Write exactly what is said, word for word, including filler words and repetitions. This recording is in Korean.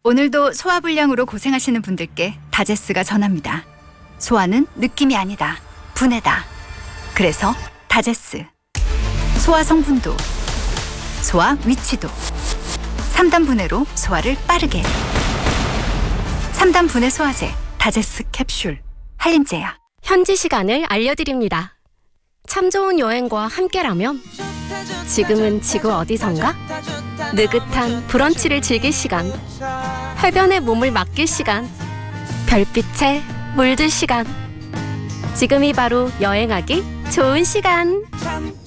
오늘도 소화불량으로 고생하시는 분들께 다제스가 전합니다. 소화는 느낌이 아니다. 분해다. 그래서 다제스. 소화 성분도, 소화 위치도. 삼 단 분해로 소화를 빠르게. 삼 단 분해 소화제 다제스 캡슐. 한림제약. 현지 시간을 알려드립니다. 참 좋은 여행과 함께라면 지금은 지구 어디선가? 느긋한 브런치를 즐길 시간, 해변에 몸을 맡길 시간, 별빛에 물들 시간. 지금이 바로 여행하기 좋은 시간.